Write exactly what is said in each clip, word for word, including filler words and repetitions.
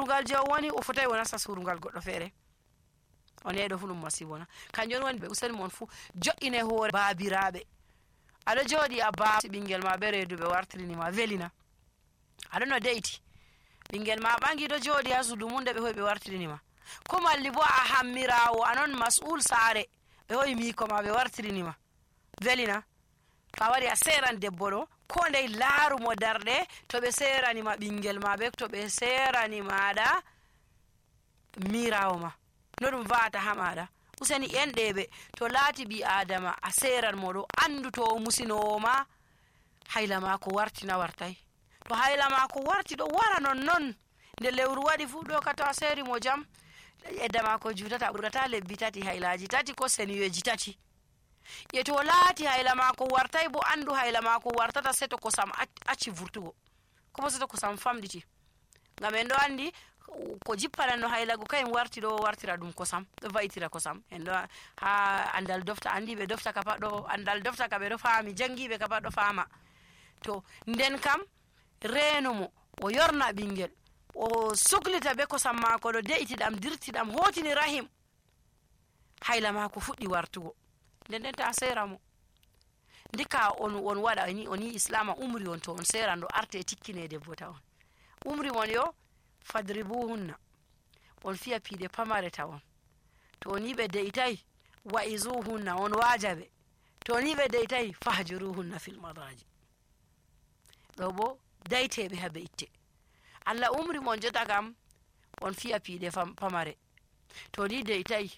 surungal je woni o fotai wona sa surungal goddo fere on yedo fu dum masibona kanjon woni be usani mon fu jo'ine hoore baabiraabe ado jodi abba bingel ma be reedu be wartrini ma velina ado no deiti bingel ma bangi do jodi ha sudu munde be hoybe wartrini ma ko malli bo a hammirawo anon mas'ul sare be hoyi mi ko ma be wartrini ma velina ka wari a seran debbo do ko ndey laaru mo darde to be serani ma bingel ma be to be serani maada mirawo ma no dum vaata hamada useni endebe to laati bi adama a seran modo andu to musino ma hayla ma ko wartina wartai to hayla ma ko warti do wara non non de lewru wadi fu do kata seri mo jam edama ko jutata burata lebbi tati haylaji tati ko seniyeji tati e to laati hayla ma ko wartai bo andu hayla ma ko wartata seto ko sam acci vurtugo ko seto ko sam famditi ngam en do andi ko jippana no haylago kay warti do wartira dum ko sam do vaytira ko sam en do ha andal dofta andi be dofta ka paddo andal dofta ka be do faami jangibe ka paddo faama to nden kam renumo o yorna bingel o suklita be ko sam mako do deitidam dirtidam hotini rahim hayla mako fuddi wartugo nden den ta seramo ndika on on wada ni oni islama umri on to on serando arte tikkinede bota on umri mon yo fadribuhunna on fiya piide pamare tawon to ni be deitay waizuhunna on wajabe to ni be deitay fahjuruhunna fil madaji do bo daytebe habe itte alla umri mon jota kam on fiya piide pamare to ni deitay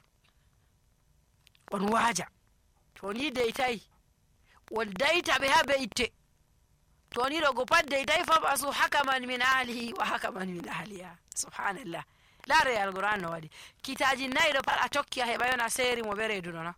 on waja to ni deitay on dayta be habe itte to ni do go padde dai fa basu hakaman min ahlihi wa hakaman min ahliha subhanallah la re alquran wadi kitaji naydo par atokki he bayona seri mo beredu nona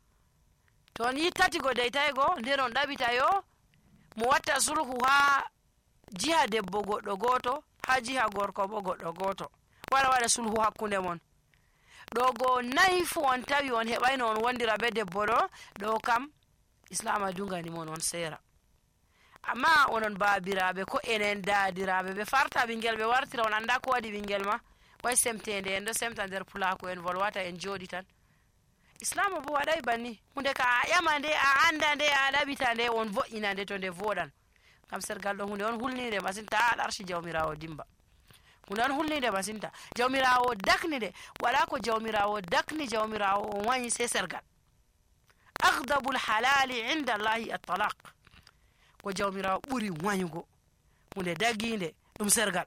to ni tati go dai tay go nderon dabita yo mo watta sulhu ha jiha debbo goddo goto ha jiha gorko bo goddo goto wala wala sulhu hakkunde mon do go naifu on tawi on hebayno on wondira be debbo do do kam islam adungani mon on sera amma onon baabiraabe ko enen daadiraabe be farta bingel be wartira on anda ko wadi bingel ma way semtende en do semta der pulako en volwata en jodi tan islam bo wadai banni hunde ka yamande a anda de a labita de on vo'ina de to de vodan kam sergal do hunde on hulnire masinta arshi jawmirawo dimba hunde on hulnire masinta jawmirawo dakni de wala ko jawmirawo dakni jawmirawo wani se sergal aghdabul halali inda allahi at-talaq ko jawmirawo buri wanyugo hunde daginde dum sergal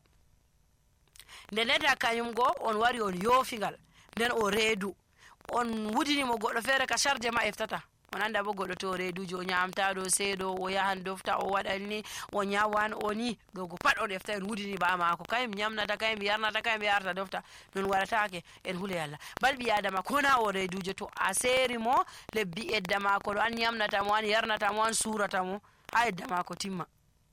nden neta kanyum go on wari on yofingal nden o reedu on wudini mo goddo fere ka charge ma eftata on anda bo goddo to reedu jo nyaamta do seedo o yahan dofta o wadani o nyawan oni do go pad on efta en wudini ba ma ko kayim nyamnata kayim yarnata kayim yarta dofta non warataake en hule yalla balbi adama kona o reedu jo to aseri mo lebbi eddama ko do an nyamnata mo an yarnata mo an surata mo ayda ma ko timma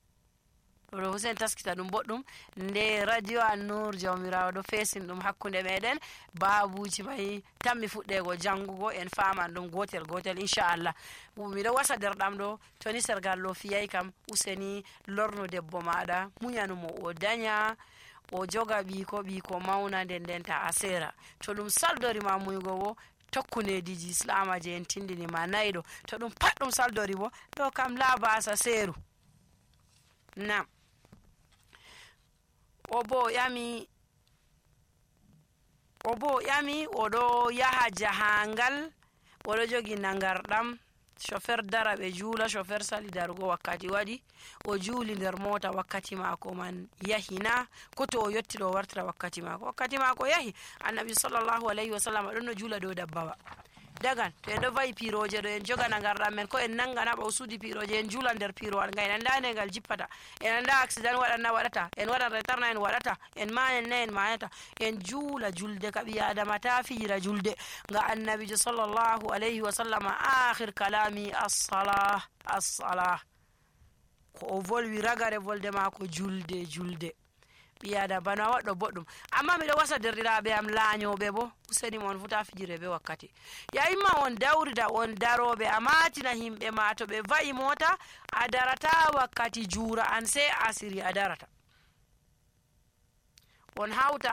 do Hussein taskita dum boddum nde radio an-nur jawmirawo do fesin dum hakkunde meden babuji mai tammi fuddego jangugo en faman dum gotel gotel inshallah mi do wasa derdam do toni sergal lo fiyai kam useni lorno debbo maada munyanu mo o danya o joga bi ko bi ko mauna den den ta asera to dum saldori ma muygo wo tokkune diji islama je en tindini ma naydo to dum pat dum saldori bo do kam la basa seru na obo yami obo yami odo yaha jahangal odo jogi nangardam chauffeur darabe jula chauffeur sali darugo wakkati wadi o juli der mota wakkati mako man yahina koto o yotti do wartira wakkati mako wakkati mako yahi annabi sallallahu alaihi wasallam don no jula do dabbawa dagan to en do vai piroje do en joga nangardam men ko en nangana ba usudi piroje en jula der piro wal ngayna ndane gal jippata en anda accident wadanna wadata en wadan retarna en wadata en manen nen maata en jula julde ka bi adama ta fiira julde nga annabi sallallahu alaihi wasallam akhir kalami as-salah as-salah ko volwi ragare volde mako julde julde biada bana waddo boddum amma mi do wasa derdiraabe am laanyobe bo useni mon futa fijire be wakkati ya imma on dawrida on darobe amatina himbe ma to be vai mota adarata wakkati jura an se asiri adarata on hauta